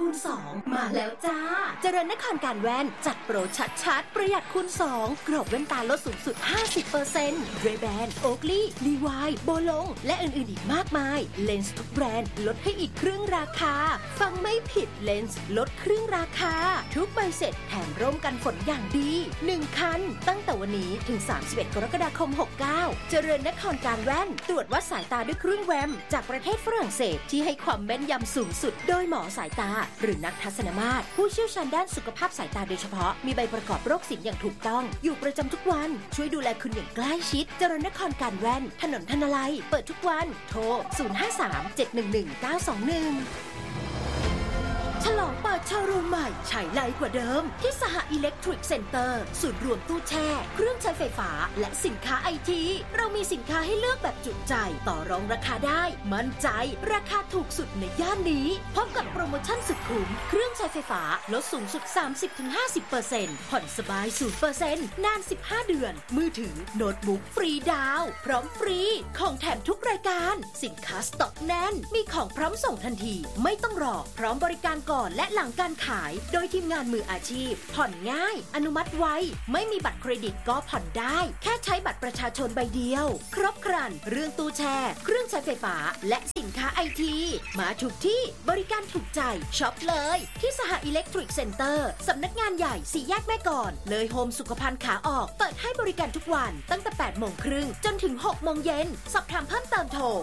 คูณ2มาแล้วจ้าเจริญนครการแว่นจัดโปรชัดๆประหยัดคูณ2กรอบแว่นตาลดสูงสุด 50% Ray-Ban Oakley Levi โบลงและอื่นๆอีกมากมายเลนส์ทุกแบรนด์ลดให้อีกครึ่งราคาฟังไม่ผิดเลนส์ลดครึ่งราคาทุกใบเสร็จแถมร่มกันฝนอย่างดี1คันตั้งแต่วันนี้ถึง31กรกฎาคม69เจริญนครการแว่นตรวจวัดสายตาด้วยเครื่องแวมจากประเทศฝรั่งเศสที่ให้ความแม่นยำสูงสุดโดยหมอสายตาหรือนักทัศนมาตรผู้เชี่ยวชาญด้านสุขภาพสายตาโดยเฉพาะมีใบประกอบโรคศิลป์อย่างถูกต้องอยู่ประจำทุกวันช่วยดูแลคุณอย่างใกล้ชิดเจริญนครการแว่นถนนธนลัยเปิดทุกวันโทร053-711-921ฉลองเปิดโชว์รูมใหม่ใช้ไรกว่าเดิมที่สหอิเล็กทริกเซ็นเตอร์ศูนย์รวมตู้แช่เครื่องใช้ไฟฟ้าและสินค้าไอทีเรามีสินค้าให้เลือกแบบจุใจต่อรองราคาได้มั่นใจราคาถูกสุดในย่านนี้พบกับโปรโมชั่นสุดคุ้มเครื่องใช้ไฟฟ้าลดสูงสุด 30-50% ผ่อนสบาย 0% นาน 15 เดือนมือถือโน้ตบุ๊กฟรีดาวพร้อมฟรีของแถมทุกรายการสินค้าสต็อกแน่นมีของพร้อมส่งทันทีไม่ต้องรอพร้อมบริการก่อนและหลังการขายโดยทีมงานมืออาชีพผ่อนง่ายอนุมัติไวไม่มีบัตรเครดิตก็ผ่อนได้แค่ใช้บัตรประชาชนใบเดียวครบครันเรื่องตู้แช่เครื่องใช้ไฟฟ้าและสินค้าไอทีมาถูกที่บริการถูกใจช็อปเลยที่สหอิเล็กทริกเซ็นเตอร์สำนักงานใหญ่4แยกแม่กลอนเลยโฮมสุขภัณฑ์ขาออกเปิดให้บริการทุกวันตั้งแต่ 8:30 จนถึง 6:00 นสอบถามเพิ่มเติมโทร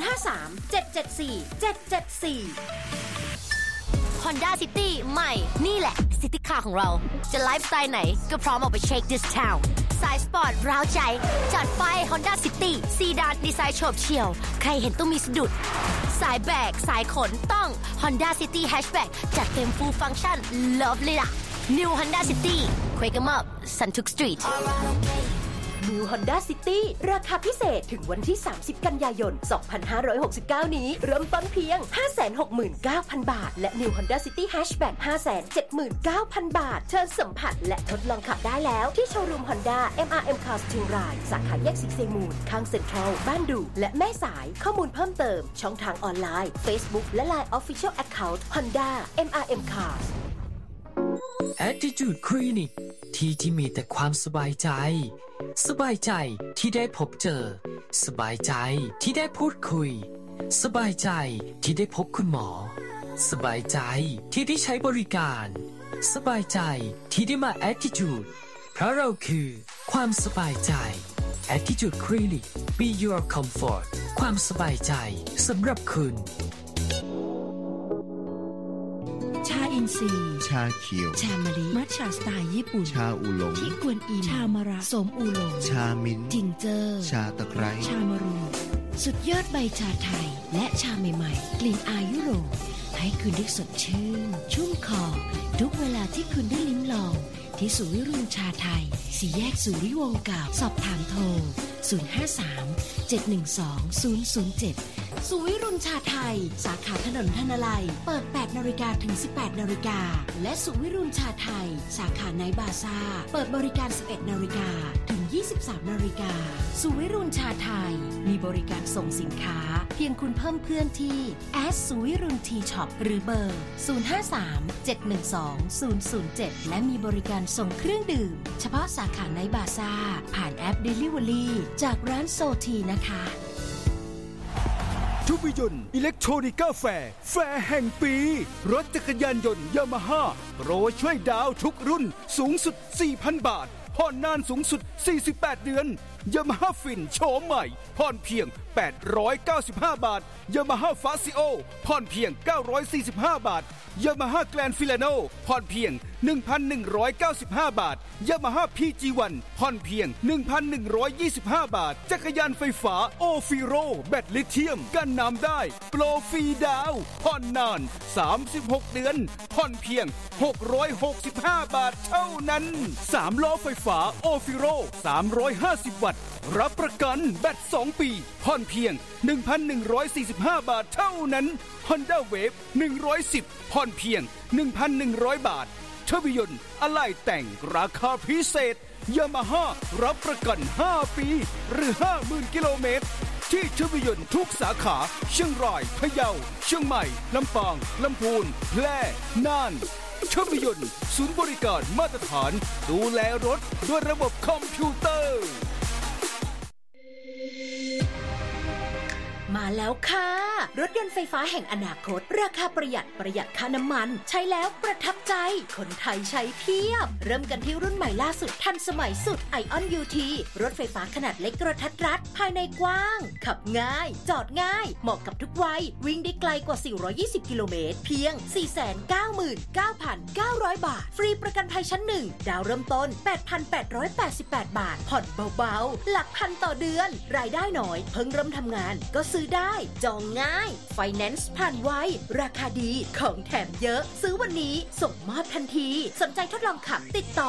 053-774-774 Honda City ใหม่นี่แหละ City Car ของเราจะไลฟ์สไตล์ไหนก็พร้อมออกไปเช็ค this town สายสปอร์ตร้าวใจจัดไป Honda City ซีดานดีไซน์โฉบเฉี่ยวใครเห็นต้องมีสะดุดสายแบกสายขนต้อง Honda City Hatchback จัดเต็ม full function love เลยล่ะ New Honda City Quake 'em up Suntuk Street New Honda City ราคาพิเศษถึงวันที่30กันยายน2569นี้เริ่มต้นเพียง 569,000 บาทและ New Honda City Hatchback 579,000 บาทเชิญสัมผัสและทดลองขับได้แล้วที่โชว์รูม Honda MRM Cars เชียงรายสาขาแยกซิกเซมูลข้างเซ็นทรัลบ้านดูและแม่สายข้อมูลเพิ่มเติมช่องทางออนไลน์ Facebook และ Line Official Account Honda MRM Cars Attitude Clinic ที่มีแต่ความสบายใจสบายใจที่ได้พบเจอสบายใจที่ได้พูดคุยสบายใจที่ได้พบคุณหมอสบายใจที่ได้ใช้บริการสบายใจที่ได้มา Attitude เพราะเราคือความสบายใจ Attitude Clinic Be Your Comfort ความสบายใจสำหรับคุณชาอินทรีย์ชาเขียวชามะลิมัทฉะสไตล์ญี่ปุ่นชาอูหลงที่กวนอิมชามะระสมอูหลงชามิ้นจิงเจอชาตะไคร้ชามะรูสุดยอดใบชาไทยและชาใหม่ๆกลิ่นอายยุโรปให้คุณได้สดชื่นชุ่มคอทุกเวลาที่คุณได้ลิ้มลองที่สุวิรุณชาไทย4แยกสุริวงศ์เก่าสอบถามโทร053-712-007สุวิรุณชาไทยสาขาถนนธนลัยเปิด 8 นาฬิกาถึง 18 นาฬิกาและสุวิรุณชาไทยสาขาไนท์บาซ่าเปิดบริการ 11 นาฬิกาถึง 23 นาฬิกาสุวิรุณชาไทยมีบริการส่งสินค้าเพียงคุณเพิ่มเพื่อนที่สุวิรุณทีช็อปหรือเบอร์053-712-007และมีบริการส่งเครื่องดื่มเฉพาะสาขาไนท์บาซ่าผ่านแอป Delivery จากร้านโซทีนะคะทุกยนต์อิเล็กทรอนิกส์แฟร์แห่งปีรถจักรยานยนต์ยามาฮ่าโปรช่วยดาวทุกรุ่นสูงสุด 4,000 บาทผ่อนนานสูงสุด48เดือนยามาฮ่าฟินโฉมใหม่ผ่อนเพียง895 บาทยามาฮ่าฟาซิโอผ่อนเพียง945 บาทยามาฮ่าแกลนฟิลาโนผ่อนเพียง 1,195 บาทยามาฮ่า PG1 ผ่อนเพียง 1,125 บาทจักรยานไฟฟ้าโอฟิโรแบตลิเธียมกันน้ำได้โปรฟรีดาวผ่อนนาน36เดือนผ่อนเพียง665 บาทเท่านั้น3ล้อไฟฟ้าโอฟิโร350 วัตต์รับประกันแบต2 ปีผ่อนเพียง 1,145 บาทเท่านั้น Honda Wave 110ผ่อนเพียง 1,100 บาททวิยนต์อะไหล่แต่งราคาพิเศษยามาฮ่ารับประกัน5 ปีหรือ 50,000 กิโลเมตรที่ทวิยนทุกสาขาเชียงรายพะเยาเชียงใหม่ลำปางลำพูนแพร่น่านทวิยนศูนย์บริการมาตรฐานดูแลรถด้วยระบบคอมพิวเตอร์มาแล้วค่ะรถยนต์ไฟฟ้าแห่งอนาคตราคาประหยัดค่าน้ำมันใช้แล้วประทับใจคนไทยใช้เพียบเริ่มกันที่รุ่นใหม่ล่าสุดทันสมัยสุด ION UT รถไฟฟ้าขนาดเล็กกระทัดรัดภายในกว้างขับง่ายจอดง่ายเหมาะกับทุกวัยวิ่งได้ไกลกว่า420กิโลเมตรเพียง 499,900 บาทฟรีประกันภัยชั้น1ดาวเริ่มต้น 8,888 บาทผ่อนเบาๆหลักพันต่อเดือนรายได้น้อยเพิ่งเริ่มทำงานก็ซื้อได้จองง่ายไฟแนนซ์ผ่านไวราคาดีของแถมเยอะซื้อวันนี้ส่งมอบทันทีสนใจทดลองขับติดต่อ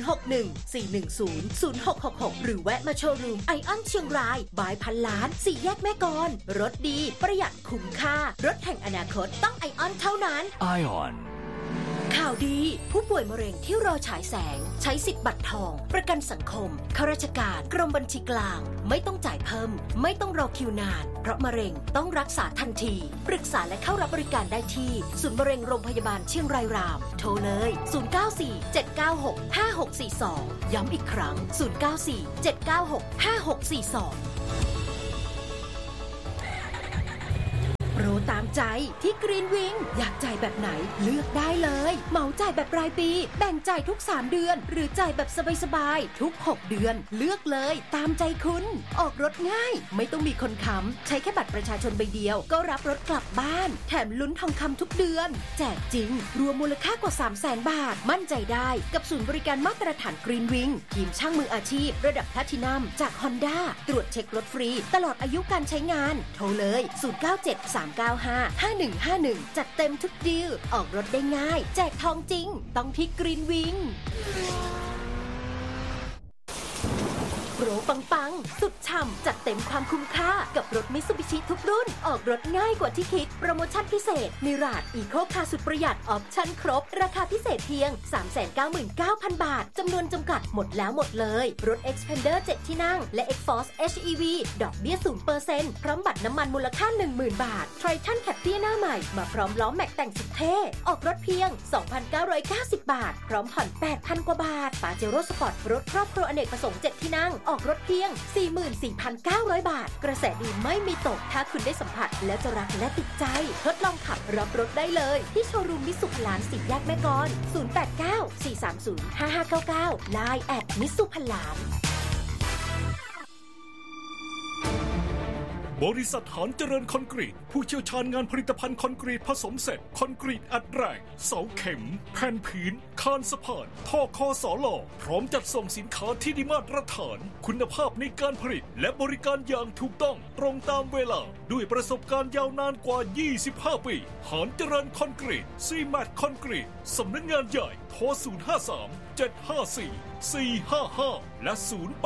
061-410-0666หรือแวะมาโชว์รูมไอออนเชียงรายบายพันล้าน4แยกแม่กลรถดีประหยัดคุ้มค่ารถแห่งอนาคตต้องไอออนเท่านั้นไอออนข่าวดีผู้ป่วยมะเร็งที่รอฉายแสงใช้สิทธิ์บัตรทองประกันสังคมข้าราชการกรมบัญชีกลางไม่ต้องจ่ายเพิ่มไม่ต้องรอคิวนานเพราะมะเร็งต้องรักษาทันทีปรึกษาและเข้ารับบริการได้ที่ศูนย์มะเร็งโรงพยาบาลเชียงรายรามโทรเลย094-796-5642ย้ำอีกครั้ง094-796-5642โปรตามใจที่กรีนวิงอยากจ่ายแบบไหนเลือกได้เลยเหมาจ่ายแบบรายปีแบ่งจ่ายทุก3เดือนหรือจ่ายแบบสบายๆทุก6เดือนเลือกเลยตามใจคุณออกรถง่ายไม่ต้องมีคนค้ำใช้แค่บัตรประชาชนใบเดียวก็รับรถกลับบ้านแถมลุ้นทองคำทุกเดือนแจกจริงรวมมูลค่ากว่า 300,000 บาทมั่นใจได้กับศูนย์บริการมาตรฐานกรีนวิงทีมช่างมืออาชีพระดับแพลทินัมจาก Honda ตรวจเช็ครถฟรีตลอดอายุการใช้งานโทรเลย097-395-5151จัดเต็มทุกดีลออกรถได้ง่ายแจกทองจริงต้องที่กรีนวิงโปรปังๆสุดฉ่ำจัดเต็มความคุ้มค่ากับรถมิตซูบิชิทุกรุ่นออกรถง่ายกว่าที่คิดโปรโมชั่นพิเศษมิราจอีโคคาร์สุดประหยัดออปชั่นครบราคาพิเศษเพียง 399,000 บาทจำนวนจำกัดหมดแล้วหมดเลยรถ Xpander 7 ที่นั่งและ Xforce HEV ดอกเบี้ย 0% พร้อมบัตรน้ำมันมูลค่า 10,000 บาท Triton Captur หน้าใหม่มาพร้อมล้อแม็กแต่งสุดเท่ออกรถเพียง 2,990 บาทพร้อมผ่อน 8,000 กว่าบาทปาเจโร่สปอร์ตรถครอบครัวอเนกประสงค์7ที่นั่งออกรถเพียง 44,900 บาทกระแสดีไม่มีตกถ้าคุณได้สัมผัสแล้วจะรักและติดใจทดลองขับรับรถได้เลยที่โชว์รูมมิตซูพลาน10แยกแม่กล089-430-5599 Lineมิตซูพลานบริษัทหานเจริญคอนกรีตผู้เชี่ยวชาญงานผลิตภัณฑ์คอนกรีตผสมเสร็จคอนกรีตอัดแรงเสาเข็มแผ่นผืนคานสะพานท่อคอสอหล่อพร้อมจัดส่งสินค้าที่ได้มาตรฐานคุณภาพในการผลิตและบริการอย่างถูกต้องตรงตามเวลาด้วยประสบการณ์ยาวนานกว่า25ปีหานเจริญคอนกรีตซีแมทคอนกรีตสำนักงานใหญ่โทร053-754-455และ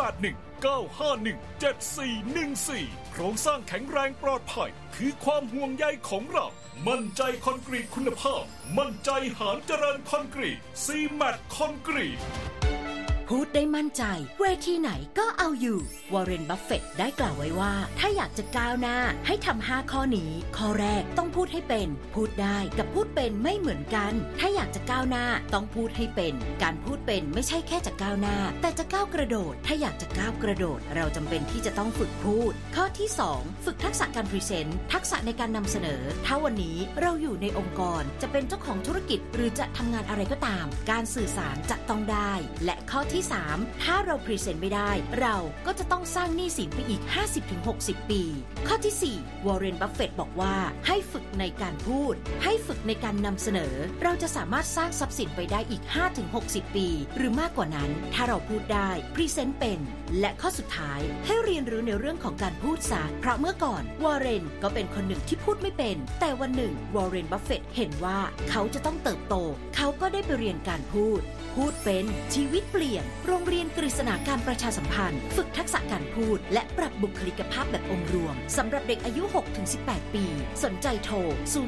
081-951-7414โครงสร้างแข็งแรงปลอดภัยคือความห่วงใยของเรามั่นใจคอนกรีตคุณภาพมั่นใจหานเจริญคอนกรีตซีแมทคอนกรีตพูดได้มั่นใจเวทีไหนก็เอาอยู่วอร์เรน บัฟเฟตต์ได้กล่าวไว้ว่าถ้าอยากจะก้าวหน้าให้ทำ5ข้อนี้ข้อแรกต้องพูดให้เป็นพูดได้กับพูดเป็นไม่เหมือนกันถ้าอยากจะก้าวหน้าต้องพูดให้เป็นการพูดเป็นไม่ใช่แค่จะก้าวหน้าแต่จะก้าวกระโดดถ้าอยากจะก้าวกระโดดเราจำเป็นที่จะต้องฝึกพูดข้อที่2ฝึกทักษะการพรีเซนต์ทักษะในการนำเสนอถ้าวันนี้เราอยู่ในองค์กรจะเป็นเจ้าของธุรกิจหรือจะทำงานอะไรก็ตามการสื่อสารจะต้องได้และข้อที่3ถ้าเราพรีเซนต์ไม่ได้เราก็จะต้องสร้างหนี้สินไปอีก 50-60 ปีข้อที่4วอร์เรน บัฟเฟตต์บอกว่าให้ฝึกในการพูดให้ฝึกในการนำเสนอเราจะสามารถสร้างทรัพย์สินไปได้อีก 5-60 ปีหรือมากกว่านั้นถ้าเราพูดได้พรีเซนต์เป็นและข้อสุดท้ายให้เรียนรู้ในเรื่องของการพูดซะเพราะเมื่อก่อนวอร์เรนก็เป็นคนหนึ่งที่พูดไม่เป็นแต่วันหนึ่งวอร์เรน บัฟเฟตต์เห็นว่าเขาจะต้องเติบโตเขาก็ได้ไปเรียนการพูดเป็นชีวิตเปลี่ยนโรงเรียนกฤษณาการประชาสัมพันธ์ฝึกทักษะการพูดและปรับบุคลิกภาพแบบองค์รวมสำหรับเด็กอายุ 6-18 ปีสนใจโทร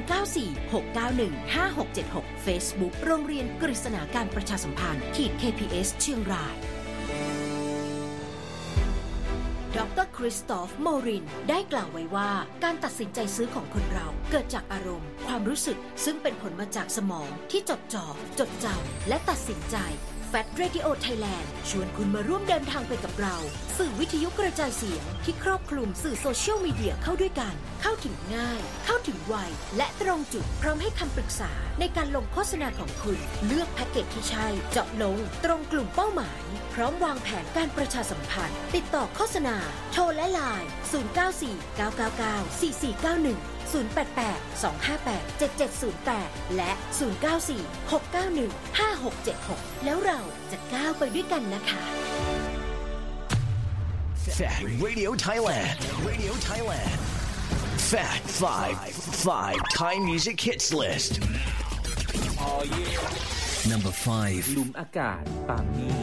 094-691-5676 Facebook โรงเรียนกฤษณาการประชาสัมพันธ์KPS เชียงรายดรคริสตอฟ โมรินได้กล่าวไว้ว่าการตัดสินใจซื้อของคนเราเกิดจากอารมณ์ความรู้สึกซึ่งเป็นผลมาจากสมองที่จดจ่อจดจำและตัดสินใจFat Radio Thailand ชวนคุณมาร่วมเดินทางไปกับเราสื่อวิทยุกระจายเสียงที่ครอบคลุมสื่อโซเชียลมีเดียเข้าด้วยกันเข้าถึงง่ายเข้าถึงไวและตรงจุดพร้อมให้คำปรึกษาในการลงโฆษณาของคุณเลือกแพ็กเกจที่ใช่เจาะลงตรงกลุ่มเป้าหมายพร้อมวางแผนการประชาสัมพันธ์ติดต่อโฆษณาโทรและไลน์0949994491 088-258-7708 และ 094-691-5676 แล้วเราจะก้าวไปด้วยกันนะคะ Fat Radio Thailand. Radio Thailand. Fat 5 Thai Music Hits List. Number 5 หลุมอากาศปางนี้